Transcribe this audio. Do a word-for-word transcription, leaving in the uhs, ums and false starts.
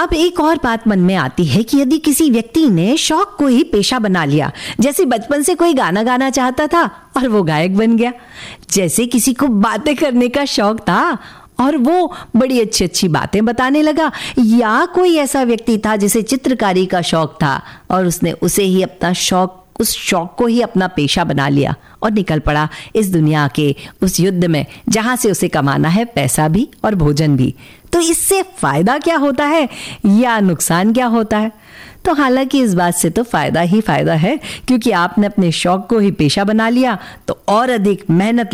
अब एक और बात मन में आती है कि यदि किसी व्यक्ति ने शौक को ही पेशा बना लिया, जैसे बचपन से कोई गाना गाना चाहता था और वो गायक बन गया, जैसे किसी को बातें करने का शौक था और वो बड़ी अच्छी अच्छी बातें बताने लगा, या कोई ऐसा व्यक्ति था जिसे चित्रकारी का शौक था और उसने उसे ही अपना शौक उस शौक को ही अपना पेशा बना लिया और निकल पड़ा इस दुनिया के उस युद्ध में जहां से उसे कमाना है पैसा भी और भोजन भी। तो इससे फायदा क्या होता है या नुकसान क्या होता है? तो हालांकि इस बात से तो फायदा ही फायदा है, क्योंकि आपने अपने शौक को ही पेशा बना लिया तो और अधिक मेहनत